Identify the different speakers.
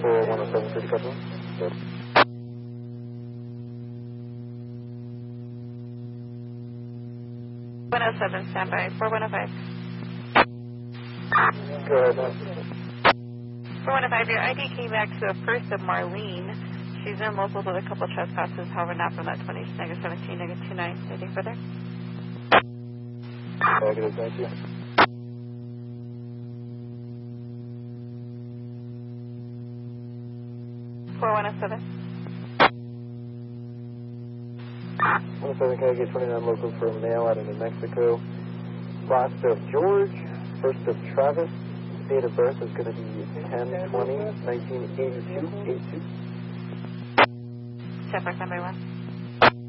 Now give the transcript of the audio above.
Speaker 1: 4107 City Customer. Good.
Speaker 2: Standby. 4105.
Speaker 1: Go ahead, man.
Speaker 2: 4105, your ID came back to a first of Marlene. She's in local with a couple trespasses, however not from that 20, -17, -29. Anything further?
Speaker 1: Negative, thank you.
Speaker 2: .4107.
Speaker 1: 107 KG 29 local for a mail out of New Mexico. Last of George, first of Travis. Date of birth is going to be 10/20/1982. 82.
Speaker 2: Check back number 1.